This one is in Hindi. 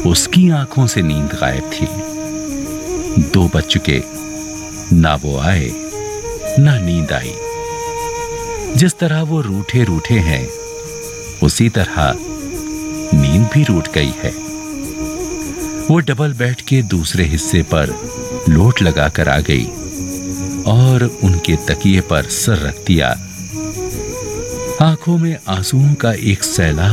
उसकी आंखों से नींद गायब थी। 2 बज चुके, ना वो आए ना नींद आई। जिस तरह वो रूठे रूठे हैं, उसी तरह नींद भी रूठ गई है। वो डबल बेड के दूसरे हिस्से पर लोट लगाकर आ गई और उनके तकिए पर सर रख दिया। आंखों में आंसुओं का एक सैलाब